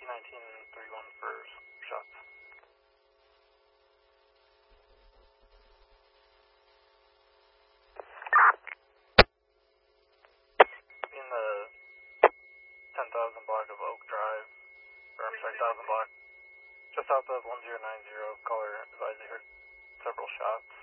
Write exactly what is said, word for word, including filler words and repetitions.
nineteen thirty-one for shots. In the ten thousand block of Oak Drive, or I'm sorry, one thousand block, just south of one zero nine zero, caller advised they heard several shots.